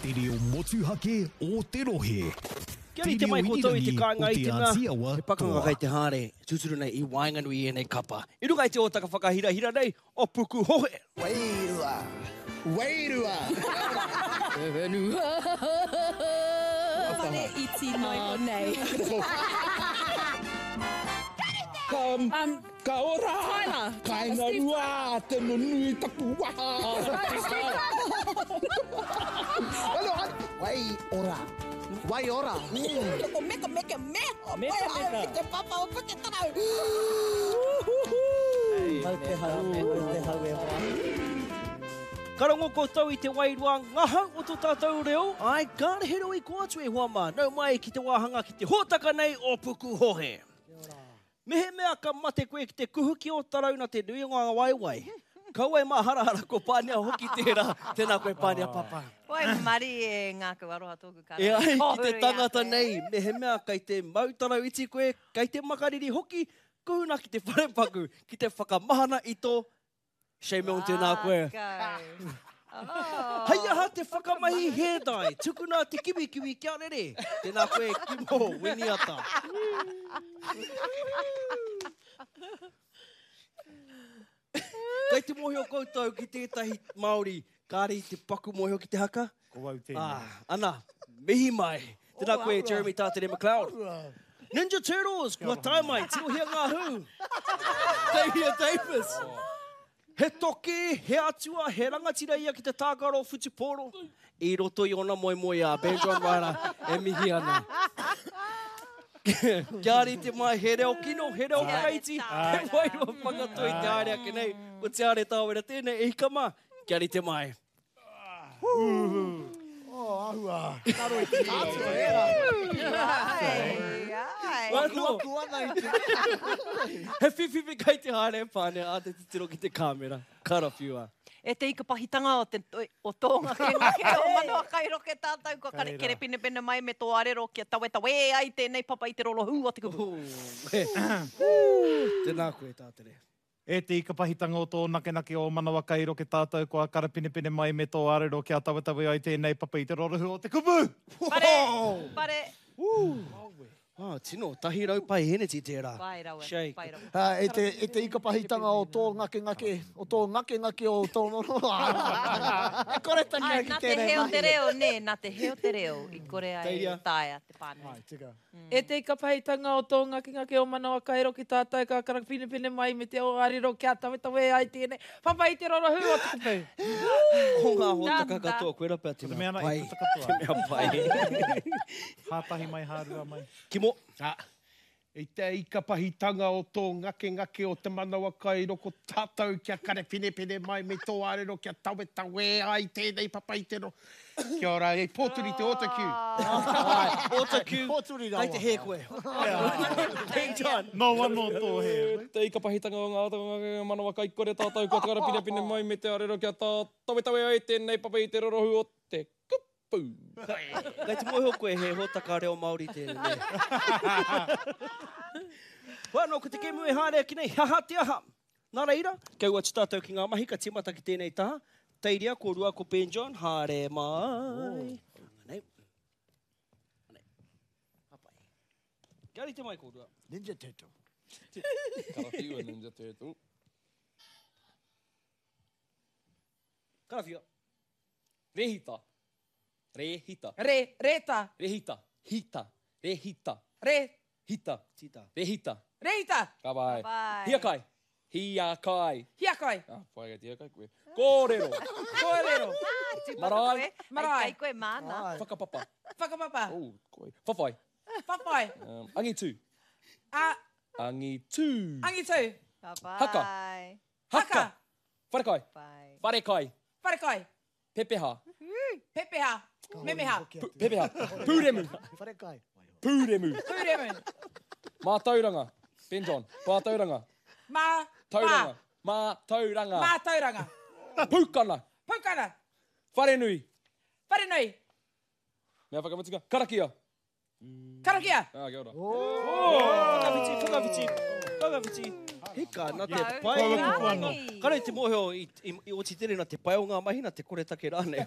Te reo motuhake o te rohe. Kia ri te mai koutou I te kāinga I te ngā. He He pakanga kai te hāre, tuturu nei I Wainganui I nei kapa. I runga I te otaka whakahira nei, o puku hohe. Wairua. Wairua. Whenua. Whare iti no nei. Ka ora. Tyler. Kainga rua, te nunui tapu waha. Wai ora. Wai ora. Meka. Meka. Te papa o puke tarau. Mau te hau e hoa. Karango koutou I te wairua ngaha o tō tātou reo. Ai, kāre hero I kua atu e hoa mā. Nau mai ki te wāhanga ki te hōtaka nei o puku hohe. Mehe mea ka mate koe ki te kuhuki o tarau na te nui o ngā waiwai. Kau e mā harahara ko pānia hoki tērā, tēnā koe pānia papa. Oi, mari e ngā kawaroha tōku kara. E ai, ki te tangata nei, mehe mea kai te mautarau iti koe, kai te makariri hoki, kuhuna ki te wharepaku, ki te whakamahana I tō, shame on tēnā koe. Hei aha te whakamahi hedai, tukuna te kiwi kia rere. Tēnā koe kimo, winiata. Kei te mohi o koutou ki tētahi Māori, kāri te paku mohi o ki te haka. Ko wau tēnei. Ana, mihi mai. Tēnā koe Jeremy Tātere McLeod. Ninja Turtles, kua tae mai, tino hea ngā hu. Davia Davis. He toke, he atua, he rangatira ia ki te tākaro o Futiporo. I roto I ona moe a Ben John Ryder e mihi ana. Kia ri te mai, he reo kino, he reo kaiti, he wairua whakatoi te haere ake nei. O te haere tāwera tēnei, e hikama, kia ri te mai. Ahua. Karo I te atua era. Wano, he whiwhiwi kai te haere pāne, a te titiro ki te kāmera. Karawhiua. E te ikapahitanga o tō ngake o manoa kairoke tātou kua kere pine mai me tō arero kia tawe ai tēnei papa I te rolo hu o te kupu. Tēnā koe tātere. E te ikapahitanga o tō nake o manawa kairoke tātou kua karapine mai me tō arero kia tawe ai tēnei papa I te rolo hu o te kupu. Pare. Tino, tahi rau pai energy tērā. Pai rawe. Shake. E te ikapahitanga o tō ngake, o tō ngake o tō nono. E kore tani Ai, ki nā te tēnei heo mahi. te reo, ne, nā te heo te reo. I kore ai Teiria. tāia te pāne. Ai, tika. E te ikapahitanga o tō ngake o manawa kairo ki tātou ka karakpine mai me te o ariro kia tawe ai tēnei. Papa I te roro hu o te kupu. Ko ngā hōtaka katoa, koe rapa te mea mea na pai. I katoa. Te mea pai. Hātahi mai, hārua mai. Kimo. E te ikapahitanga o tō ngake o te manawa kairoko tātou kia karepine mai me tō arero kia tawe ai tēnei papa I te ro. Kia ora, e pōturi te otaku. Otaku. Pōturi rawa. Kai te he koe. Hey John. No wano tō he. Te ikapahitanga o ngā ngake manawa kai kore tātou kua karapine mai me te arero kia tawe ai tēnei papa I te rorohu o te kupu. Kai te mohi o koe he hōtaka reo Māori tēnei. Wano, ko te kemu e hārea ki nei, haha te aha. Nā reira, kei ua tātou ki ngā mahi, ka timata ki tēnei taha. Teiria, ko rua, ko Ben John, hāre mai. Anei. Hapai. Kia ri te mai, ko rua. Ninja Turtle. Karawhiua Ninja Turtle. Karawhiua. Rehita. Rehita. Reta. Rehita. Hita. Rehita. Hita. Tita. Rehita. Reita. Ka vai. Pai. Hiakai. Hiakai. Hiakai. Pai ka hiakai koe. Kōrero. Kōrero. Marae. Marae. Ai koe mana. Whakapapa. Whakapapa. Oh, koe. Whawhai. Papai. Angitu. Angitu. Angitu. Haka. Haka. Wharekai. Pai. Wharekai. Wharekai. Pepeha. Pepeha. Memeha. Pepeha. Pūremu. Wharekai. Pūremu. Pūremu. Mā tauranga. Ben John. Mā tauranga. Mā. Tauranga. Mā tauranga. Mā tauranga. Pūkana. Pūkana. Wharenui. Wharenui. Mea whakamutuka. Karakia. Karakia. Kia ora. Whakawhiti. Hika, nā te Ai. pai. Ai. Kare te mohe o i oti tere nā te pai o ngā mahi, nā te kore take rāne.